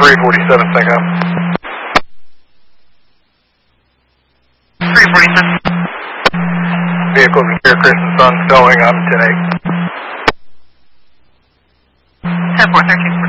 347, thank you. 347. Vehicle here, Kristen Sun, going on 10-8. 10-4, 13.